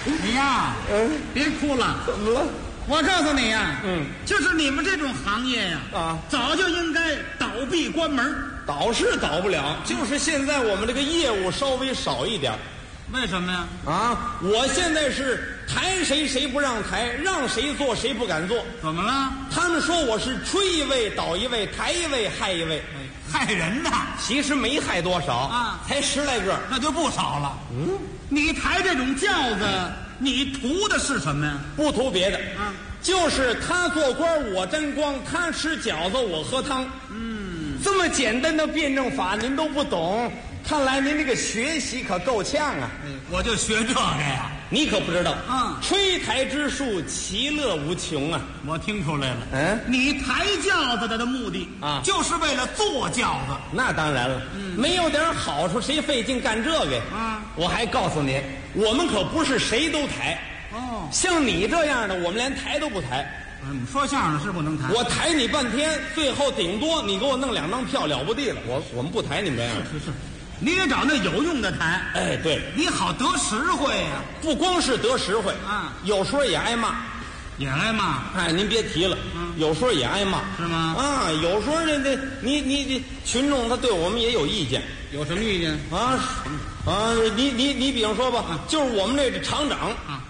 你呀，别哭了。 怎么了？ 我告诉你呀， 就是你们这种行业呀，早就应该倒闭关门。 倒是倒不了，就是现在我们这个业务稍微少一点。 为什么呀？ 我现在是抬谁谁不让抬，让谁做谁不敢做。 怎么了？ 他们说我是吹一位倒一位，抬一位害一位， 害人呐！ 其实没害多少才10来个， 那就不少了。你抬这种轿子，你图的是什么呀？ 不图别的就是他做官我沾光，他吃饺子我喝汤。这么简单的辩证法您都不懂，看来您这个学习可够呛啊！ 我就学这个呀。 你可不知道，吹抬之术其乐无穷啊！ 我听出来了，你抬轿子的目的就是为了坐轿子。 那当然了，没有点好处，谁费劲干这个？我还告诉你，我们可不是谁都抬。像你这样的，我们连抬都不抬。 说相声是不能抬， 我抬你半天，最后顶多你给我弄2张票了不地了。我们不抬你们这样的。 是，你得找那有用的抬。 对， 你好得实惠呀。 不光是得实惠有时候也挨骂。 也挨骂？ 您别提了，有时候也挨骂。 是吗？ 有时候你群众他对我们也有意见。 有什么意见？ 你比方说吧，就是我们这厂长